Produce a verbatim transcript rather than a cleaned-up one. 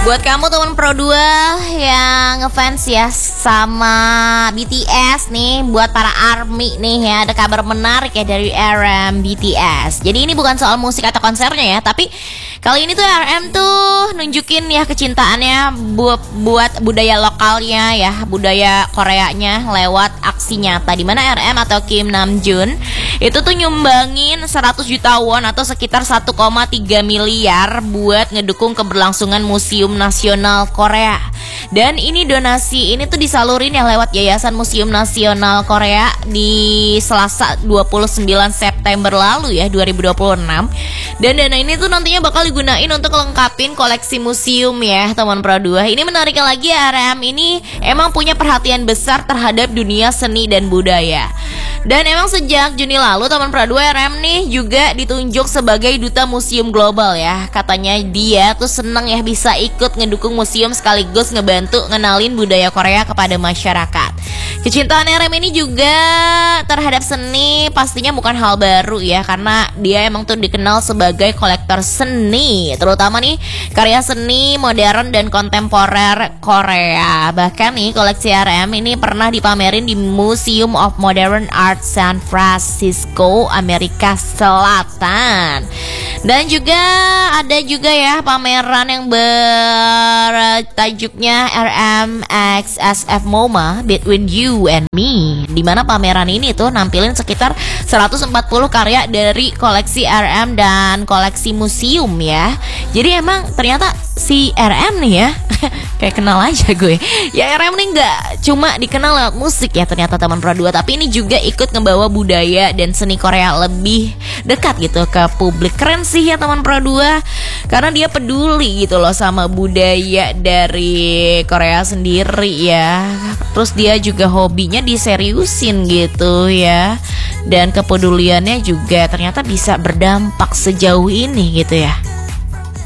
Buat kamu teman Pro dua yang ngefans ya sama B T S nih, buat para ARMY nih ya, ada kabar menarik ya dari R M B T S. Jadi ini bukan soal musik atau konsernya ya, tapi kali ini tuh R M tuh nunjukin ya kecintaannya buat buat budaya lokalnya ya, budaya Koreanya lewat aksi nyata, di mana R M atau Kim Namjoon itu tuh nyumbangin seratus juta won atau sekitar satu koma tiga miliar buat ngedukung keberlangsungan Museum Nasional Korea. Dan ini donasi ini tuh disalurin ya lewat Yayasan Museum Nasional Korea di Selasa dua puluh sembilan September lalu ya dua ribu dua puluh enam. Dan dana ini tuh nantinya bakal digunain untuk lengkapin koleksi museum ya teman Pro dua. Ini menariknya lagi, R M ini emang punya perhatian besar terhadap dunia seni dan budaya. Dan emang sejak Juni lalu teman Pro dua, R M nih juga ditunjuk sebagai duta museum global ya. Katanya dia tuh seneng ya bisa ikut ngedukung museum sekaligus ngebantu ngenalin budaya Korea kepada masyarakat. Kecintaan R M ini juga terhadap seni pastinya bukan hal baru ya, karena dia emang tuh dikenal sebagai kolektor seni, terutama nih karya seni modern dan kontemporer Korea. Bahkan nih koleksi R M ini pernah dipamerin di Museum of Modern Art San Francisco, Amerika Selatan. Dan juga ada juga ya pameran yang bertajuknya R M X S F MoMA Between You and Me, di mana pameran ini tuh nampilin sekitar seratus empat puluh karya dari koleksi R M dan koleksi museum ya. Jadi emang ternyata si R M nih ya kayak kenal aja gue ya, R M nih gak cuma dikenal lewat musik ya ternyata teman Pro dua, tapi ini juga ikut ngebawa budaya dan seni Korea lebih dekat gitu ke publik. Keren sih ya teman Pro dua, karena dia peduli gitu loh sama budaya dari Korea sendiri ya. Terus dia juga hobinya diseriusin gitu ya, dan kepeduliannya juga ternyata bisa berdampak sejauh ini gitu ya.